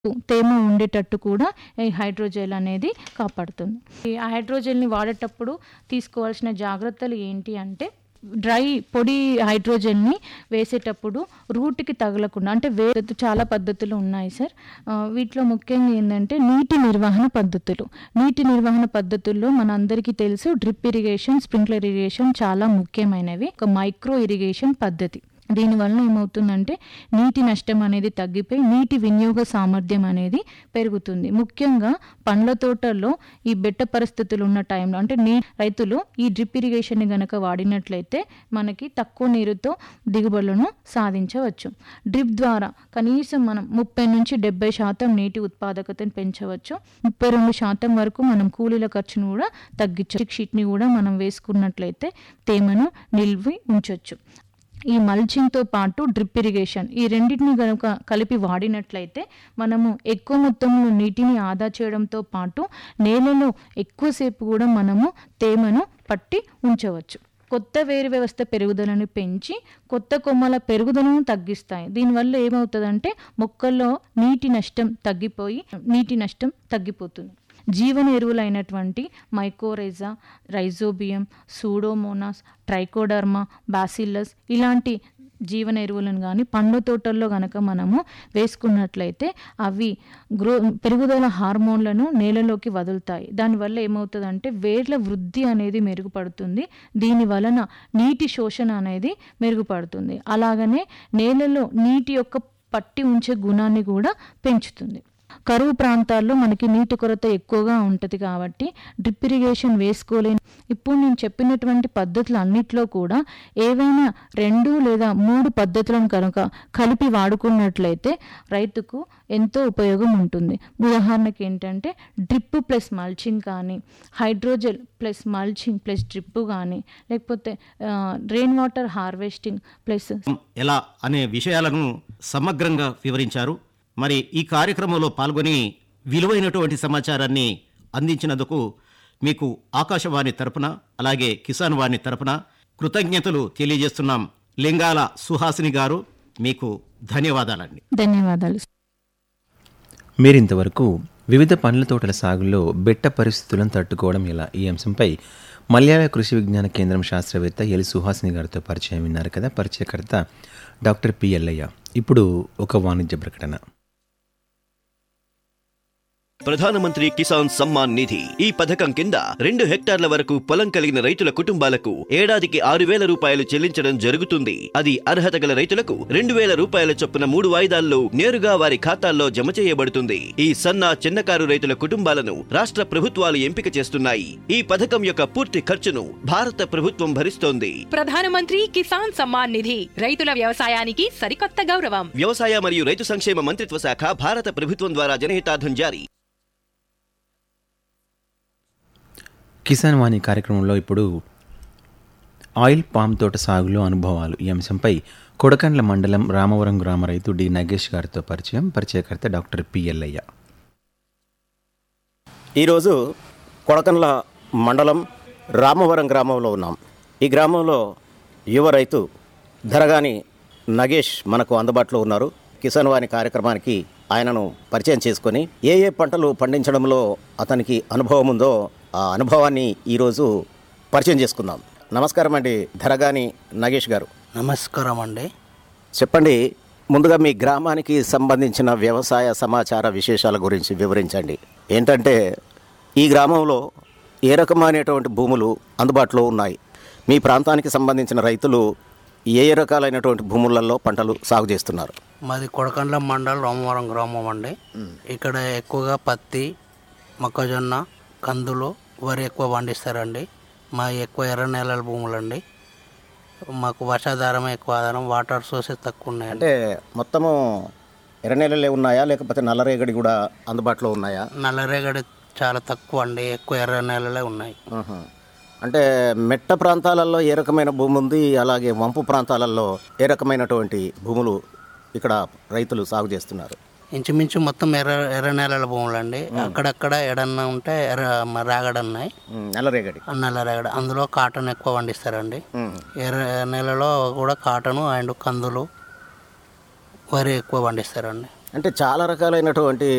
తేమ ఉండేటట్టు కూడా ఈ హైడ్రోజెల్ అనేది కాపాడుతుంది. ఈ హైడ్రోజెల్ని వాడేటప్పుడు తీసుకోవాల్సిన జాగ్రత్తలు ఏంటి అంటే, డ్రై పొడి హైడ్రోజెల్ని వేసేటప్పుడు రూట్కి తగలకుండా, అంటే చాలా పద్ధతులు ఉన్నాయి సార్. వీటిలో ముఖ్యంగా ఏంటంటే నీటి నిర్వహణ పద్ధతుల్లో మనందరికీ తెలుసు డ్రిప్ ఇరిగేషన్, స్ప్రింక్లర్ ఇరిగేషన్ చాలా ముఖ్యమైనవి. ఒక మైక్రో ఇరిగేషన్ పద్ధతి. దీనివల్ల ఏమవుతుందంటే నీటి నష్టం అనేది తగ్గిపోయి నీటి వినియోగ సామర్థ్యం అనేది పెరుగుతుంది. ముఖ్యంగా పండ్ల తోటల్లో ఈ బెట్ట పరిస్థితులు ఉన్న టైంలో, అంటే రైతులు ఈ డ్రిప్ ఇరిగేషన్ని గనక వాడినట్లయితే మనకి తక్కువ నీరుతో దిగుబడులను సాధించవచ్చు. డ్రిప్ ద్వారా కనీసం మనం 30-70% నీటి ఉత్పాదకతను పెంచవచ్చు. 32% వరకు మనం కూలీల ఖర్చును కూడా తగ్గించవచ్చు. షీట్ని కూడా మనం వేసుకున్నట్లయితే తేమను నిల్వి ఉంచవచ్చు. ఈ మల్చింగ్తో పాటు డ్రిప్ ఇరిగేషన్, ఈ రెండింటిని కనుక కలిపి వాడినట్లయితే మనము ఎక్కువ మొత్తంలో నీటిని ఆదా చేయడంతో పాటు నేలలో ఎక్కువసేపు కూడా మనము తేమను పట్టి ఉంచవచ్చు. కొత్త వేరు వ్యవస్థ పెరుగుదలను పెంచి కొత్త కొమ్మల పెరుగుదలను తగ్గిస్తాయి. దీనివల్ల ఏమవుతుందంటే మొక్కల్లో నీటి నష్టం తగ్గిపోతుంది. జీవన ఎరువులైనటువంటి mycorrhiza, rhizobium, Pseudomonas, trichoderma, bacillus ఇలాంటి జీవన ఎరువులను కానీ పండ్ల తోటల్లో కనుక మనము వేసుకున్నట్లయితే అవి పెరుగుదల హార్మోన్లను నేలలోకి వదులుతాయి. దానివల్ల ఏమవుతుందంటే వేర్ల వృద్ధి అనేది మెరుగుపడుతుంది. దీని వలన నీటి శోషణ అనేది మెరుగుపడుతుంది. అలాగనే నేలలో నీటి యొక్క పట్టి ఉంచే గుణాన్ని కూడా పెంచుతుంది. కరువు ప్రాంతాల్లో మనకి నీటి కొరత ఎక్కువగా ఉంటుంది కాబట్టి డ్రిప్ ఇరిగేషన్ వేసుకోలేని. ఇప్పుడు నేను చెప్పినటువంటి పద్ధతులు అన్నిట్లో కూడా ఏవైనా 2 లేదా 3 పద్ధతులను కనుక కలిపి వాడుకున్నట్లయితే రైతుకు ఎంతో ఉపయోగం ఉంటుంది. ఉదాహరణకి ఏంటంటే డ్రిప్ ప్లస్ మల్చింగ్ కానీ, hydrogel plus mulching plus drip కానీ, లేకపోతే రెయిన్ వాటర్ హార్వెస్టింగ్ ప్లస్ ఎలా అనే విషయాలను సమగ్రంగా వివరించారు. మరి ఈ కార్యక్రమంలో పాల్గొని విలువైనటువంటి సమాచారాన్ని అందించినందుకు మీకు ఆకాశవాణి తరపున అలాగే కిసాన్ వాణి తరపున కృతజ్ఞతలు తెలియజేస్తున్నాం. లింగాల సుహాసిని గారు, మీకు ధన్యవాదాలండి. ధన్యవాదాలు. మీరింతవరకు వివిధ పండ్ల తోటల సాగులో బెట్ట పరిస్థితులను తట్టుకోవడం ఎలా, ఈ అంశంపై మల్యాల కృషి విజ్ఞాన కేంద్రం శాస్త్రవేత్త ఎల్ సుహాసిని గారితో పరిచయం విన్నారు కదా. పరిచయకర్త డాక్టర్ పి ఎల్లయ్య. ఇప్పుడు ఒక వాణిజ్య ప్రకటన. ప్రధానమంత్రి కిసాన్ సమ్మాన్ నిధి ఈ పథకం కింద 2 హెక్టార్ల వరకు పొలం కలిగిన రైతుల కుటుంబాలకు ఏడాదికి 6,000 రూపాయలు చెల్లించడం జరుగుతుంది. అది అర్హత గల రైతులకు 2,000 రూపాయల చొప్పున 3 వాయిదాల్లో నేరుగా వారి ఖాతాల్లో జమ చేయబడుతుంది. ఈ చిన్నకారు రైతుల కుటుంబాలను రాష్ట్ర ప్రభుత్వాలు ఎంపిక చేస్తున్నాయి. ఈ పథకం యొక్క పూర్తి ఖర్చును భారత ప్రభుత్వం భరిస్తోంది. ప్రధానమంత్రి కిసాన్ సమ్మాన్ నిధి రైతుల వ్యవసాయానికి సరికొత్త గౌరవం. వ్యవసాయ మరియు రైతు సంక్షేమ మంత్రిత్వ శాఖ, భారత ప్రభుత్వం ద్వారా జనహితార్థం జారీ. కిసాన్ వాణి కార్యక్రమంలో ఇప్పుడు ఆయిల్ పామ్ తోట సాగులో అనుభవాలు, ఈ అంశంపై కొడకండ్ల మండలం రామవరం గ్రామ రైతు డి నగేష్ గారితో పరిచయం. పరిచయకర్త డాక్టర్ పి ఎల్లయ్య. ఈరోజు కొడకండ్ల మండలం రామవరం గ్రామంలో ఉన్నాం. ఈ గ్రామంలో యువ రైతు ధరగాని నగేష్ మనకు అందుబాటులో ఉన్నారు. కిసాన్ వాణి కార్యక్రమానికి ఆయనను పరిచయం చేసుకొని ఏ పంటలు పండించడంలో అతనికి అనుభవం ఉందో ఆ అనుభవాన్ని ఈరోజు పరిచయం చేసుకుందాం. నమస్కారం అండి ధరగాని నగేష్ గారు. నమస్కారం అండి. చెప్పండి, ముందుగా మీ గ్రామానికి సంబంధించిన వ్యవసాయ సమాచార విశేషాల గురించి వివరించండి. ఏంటంటే ఈ గ్రామంలో ఏ రకమైనటువంటి భూములు అందుబాటులో ఉన్నాయి, మీ ప్రాంతానికి సంబంధించిన రైతులు ఏ రకాలైనటువంటి భూములలో పంటలు సాగు చేస్తున్నారు? మాది కొడకండ్ల మండలం రామవరం గ్రామం అండి. ఇక్కడ ఎక్కువగా పత్తి, మొక్కజొన్న, కందులు, వరి ఎక్కువ పండిస్తారండి. మా ఎక్కువ ఎర్ర నేలల భూములండి. మాకు వర్షాధారం ఎక్కువ ఆధారం, వాటర్ సోర్సెస్ తక్కువ ఉన్నాయి. అంటే మొత్తము ఎర్ర నేలలే ఉన్నాయా లేకపోతే నల్లరేగడి కూడా అందుబాటులో ఉన్నాయా? నల్లరేగడి చాలా తక్కువ అండి, ఎక్కువ ఎర్ర నేలలే ఉన్నాయి. అంటే మెట్ట ప్రాంతాలలో ఏ రకమైన భూమి ఉంది, అలాగే వంపు ప్రాంతాలలో ఏ రకమైనటువంటి భూములు ఇక్కడ రైతులు సాగు చేస్తున్నారు? ఇంచుమించు మొత్తం ఎర్ర నేలల భూములు అండి. అక్కడక్కడ ఎడన్నా ఉంటే రాగడి ఉన్నాయి, నల్లరేగడి. అందులో కాటన్ ఎక్కువ పండిస్తారండి. ఎర్ర నేలలో కూడా కాటను అండ్ కందులు, వరి ఎక్కువ పండిస్తారండి. అంటే చాలా రకాలైనటువంటి